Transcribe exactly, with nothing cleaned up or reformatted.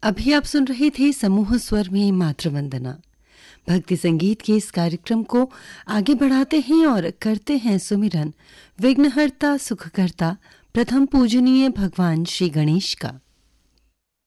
अभी आप सुन रहे थे समूह स्वर में मातृवंदना। भक्ति संगीत के इस कार्यक्रम को आगे बढ़ाते हैं और करते हैं सुमिरन विघ्नहर्ता सुखकर्ता प्रथम पूजनीय भगवान श्री गणेश का।